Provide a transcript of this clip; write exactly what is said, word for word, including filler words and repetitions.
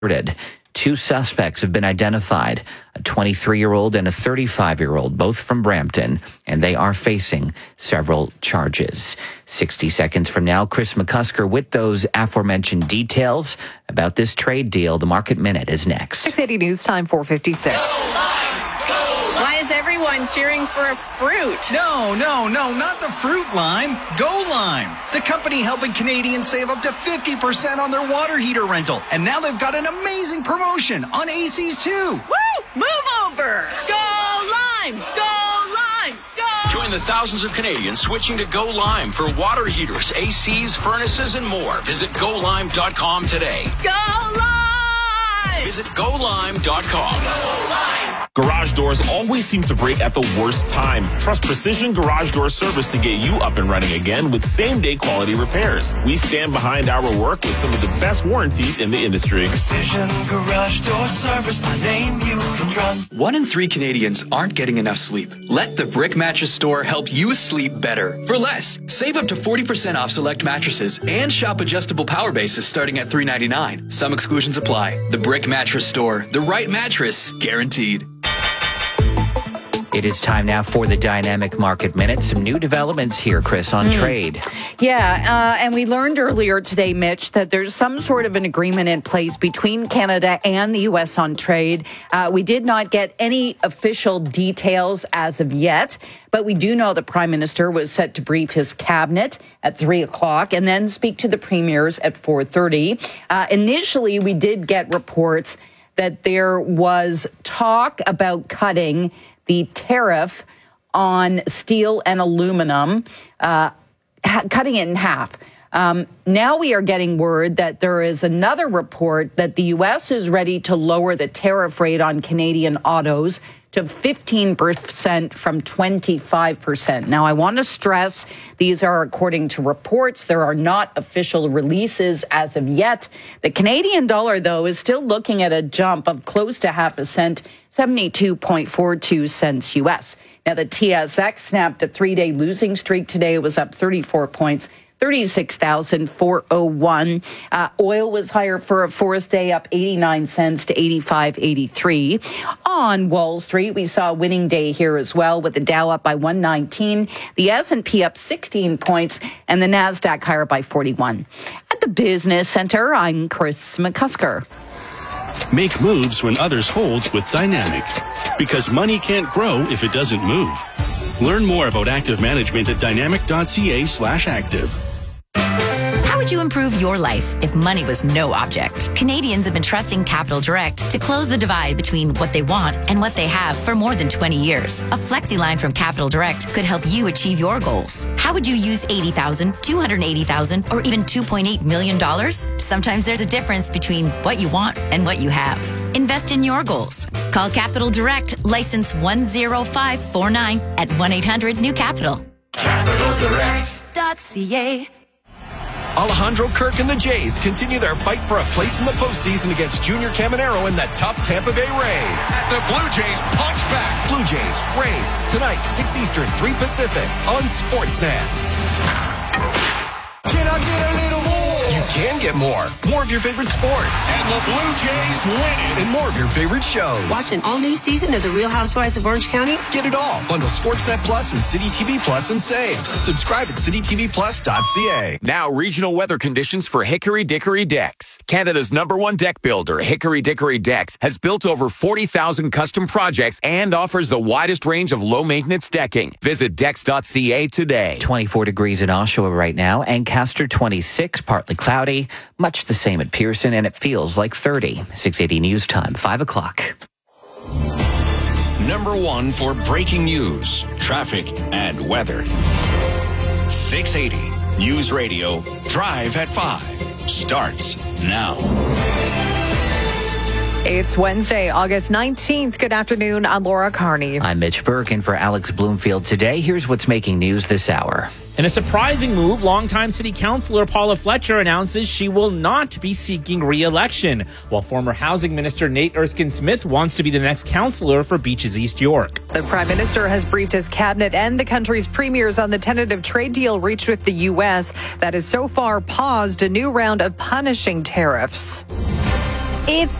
Two suspects have been identified, a twenty-three-year-old and a thirty-five-year-old, both from Brampton, and they are facing several charges. sixty seconds from now, Chris McCusker with those aforementioned details about this trade deal. The Market Minute is next. six eighty News Time, four fifty-six. Why is everyone cheering for a fruit? No, no, no, not the fruit lime. Go Lime, the company helping Canadians save up to fifty percent on their water heater rental. And now they've got an amazing promotion on A Cs too. Woo! Move over! Go Lime! Go Lime! Go! Join the thousands of Canadians switching to Go Lime for water heaters, A Cs, furnaces, and more. Visit go lime dot com today. Go Lime! Visit go lime dot com. Go Lime! Garage doors always seem to break at the worst time. Trust Precision Garage Door Service to get you up and running again with same-day quality repairs. We stand behind our work with some of the best warranties in the industry. Precision Garage Door Service, a name you can trust. One in three Canadians aren't getting enough sleep. Let the Brick Mattress Store help you sleep better. For less, save up to forty percent off select mattresses and shop adjustable power bases starting at three ninety-nine. Some exclusions apply. The Brick Mattress Store, the right mattress, guaranteed. It is time now for the Dynamic Market Minute. Some new developments here, Chris, on mm. trade. Yeah, uh, and we learned earlier today, Mitch, that there's some sort of an agreement in place between Canada and the U S on trade. Uh, we did not get any official details as of yet, but we do know the Prime Minister was set to brief his cabinet at three o'clock and then speak to the premiers at four thirty. Uh, initially, we did get reports that there was talk about cutting the tariff on steel and aluminum, uh, ha- cutting it in half. Um, now we are getting word that there is another report that the U S is ready to lower the tariff rate on Canadian autos to fifteen percent from twenty-five percent. Now, I want to stress these are according to reports. There are not official releases as of yet. The Canadian dollar, though, is still looking at a jump of close to half a cent, seventy-two point four two cents U S. Now, the T S X snapped a three-day losing streak today. It was up thirty-four points. thirty-six thousand four hundred one. Uh, oil was higher for a fourth day, up eighty-nine cents to eighty-five eighty-three. On Wall Street, we saw a winning day here as well, with the Dow up by one nineteen, the S and P up sixteen points, and the NASDAQ higher by forty-one. At the Business Center, I'm Chris McCusker. Make moves when others hold with Dynamic, because money can't grow if it doesn't move. Learn more about active management at dynamic.ca slash active. How would you improve your life if money was no object? Canadians have been trusting Capital Direct to close the divide between what they want and what they have for more than twenty years. A flexi line from Capital Direct could help you achieve your goals. How would you use eighty thousand dollars, two hundred eighty thousand dollars, or even two point eight million dollars? Sometimes there's a difference between what you want and what you have. Invest in your goals. Call Capital Direct, license one zero five four nine at one eight hundred new capital. capital direct dot c a. Alejandro Kirk and the Jays continue their fight for a place in the postseason against Junior Caminero and the top Tampa Bay Rays. The Blue Jays punch back. Blue Jays, Rays, tonight, six Eastern, three Pacific, on Sportsnet. Can I get a little more? You can get more. More of your favorite sports. And the Blue Jays win it. And more of your favorite shows. Watch an all-new season of The Real Housewives of Orange County? Get it all. Bundle Sportsnet Plus and City T V Plus and save. Subscribe at city t v plus dot c a. Now, regional weather conditions for Hickory Dickory Decks. Canada's number one deck builder, Hickory Dickory Decks, has built over forty thousand custom projects and offers the widest range of low-maintenance decking. Visit decks dot c a today. twenty-four degrees in Oshawa right now. Ancaster twenty-six, partly cloudy. Much the same at Pearson, and it feels like thirty. six eighty News Time, five o'clock. Number one for breaking news, traffic, and weather. six eighty News Radio, Drive at five, starts now. It's Wednesday, August nineteenth. Good afternoon. I'm Laura Carney. I'm Mitch Burke, and for Alex Bloomfield today, here's what's making news this hour. In a surprising move, longtime city councilor Paula Fletcher announces she will not be seeking re-election, while former housing minister Nate Erskine-Smith wants to be the next councilor for Beaches East York. The Prime Minister has briefed his cabinet and the country's premiers on the tentative trade deal reached with the U S that has so far paused a new round of punishing tariffs. It's